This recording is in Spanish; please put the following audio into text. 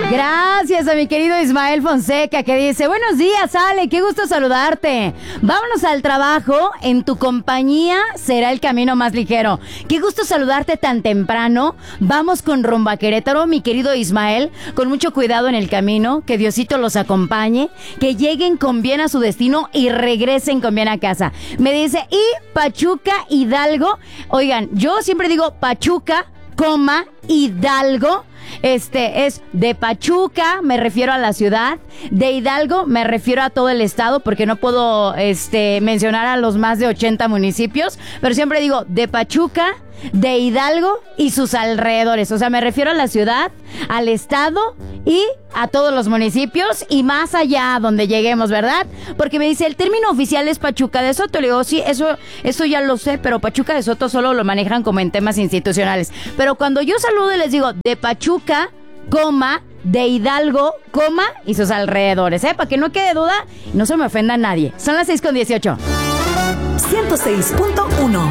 Gracias a mi querido Ismael Fonseca, que dice: buenos días, Ale, qué gusto saludarte. Vámonos al trabajo, en tu compañía será el camino más ligero. Qué gusto saludarte tan temprano. Vamos con rumbo a Querétaro, mi querido Ismael, con mucho cuidado en el camino, que Diosito los acompañe, que lleguen con bien a su destino y regresen con bien a casa. Me dice, y Pachuca, Hidalgo. Oigan, yo siempre digo Pachuca, Hidalgo. Es de Pachuca, me refiero a la ciudad. De Hidalgo me refiero a todo el estado, porque no puedo mencionar a los más de 80 municipios, pero siempre digo de Pachuca, de Hidalgo y sus alrededores. O sea, me refiero a la ciudad, al estado y a todos los municipios y más allá donde lleguemos, ¿verdad? Porque me dice, el término oficial es Pachuca de Soto. Le digo, sí, eso ya lo sé, pero Pachuca de Soto solo lo manejan como en temas institucionales. Pero cuando yo saludo y les digo de Pachuca, de Hidalgo, y sus alrededores, para que no quede duda, no se me ofenda a nadie. Son las 6:18. 106.1